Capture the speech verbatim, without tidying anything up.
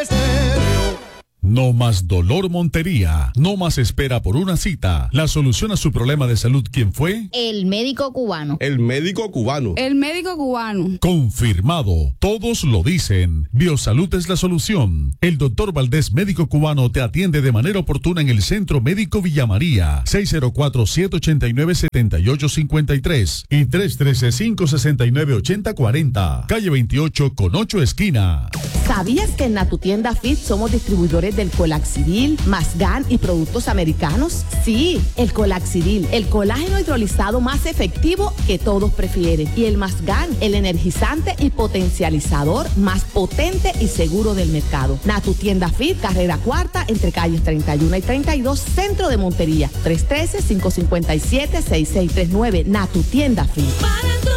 Estéreo. No más dolor Montería, no más espera por una cita. La solución a su problema de salud, ¿quién fue? El médico cubano. El médico cubano. El médico cubano. Confirmado. Todos lo dicen. Biosalud es la solución. El doctor Valdés, médico cubano, te atiende de manera oportuna en el Centro Médico Villa María. seis cero cuatro, siete ocho nueve, siete ocho cinco tres y tres uno tres, cinco seis nueve, ocho cero cuatro cero. Calle veintiocho con ocho esquina. ¿Sabías que en Natutienda Fit somos distribuidores del Colaxidil, Masgan y productos americanos? Sí, el Colaxidil, el colágeno hidrolizado más efectivo que todos prefieren. Y el Masgan, el energizante y potencializador más potente y seguro del mercado. Natutienda Fit, carrera cuarta, entre calles treinta y uno y treinta y dos, centro de Montería. tres uno tres, cinco cinco siete, seis seis tres nueve. Natutienda Fit.